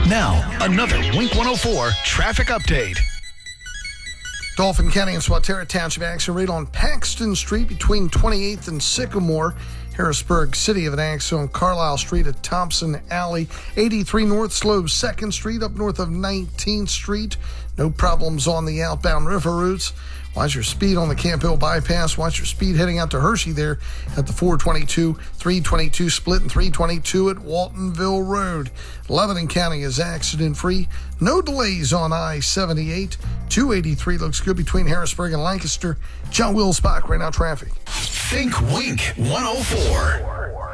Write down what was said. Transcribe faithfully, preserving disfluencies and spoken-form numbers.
Now, another Wink one oh four traffic update. Dauphin County and Swatara Township accident right on Paxton Street between twenty-eighth and Sycamore. Harrisburg City of an accident on Carlisle Street at Thompson Alley. eighty-three North slows second Street up north of nineteenth Street. No problems on the outbound river routes. Watch your speed on the Camp Hill bypass. Watch your speed heading out to Hershey there at the four twenty-two, three twenty-two split and three twenty-two at Waltonville Road. Lebanon County is accident-free. No delays on I seventy-eight. two eighty-three looks good between Harrisburg and Lancaster. John Wills Bach, right now traffic. Think Wink one oh four.